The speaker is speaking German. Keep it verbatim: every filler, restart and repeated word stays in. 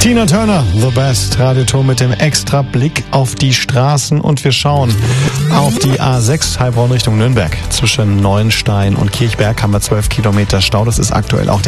Tina Turner, The Best, Radiotour mit dem extra Blick auf die Straßen und wir schauen auf die A sechs Heilbronn Richtung Nürnberg. Zwischen Neuenstein und Kirchberg haben wir zwölf Kilometer Stau. Das ist aktuell auch der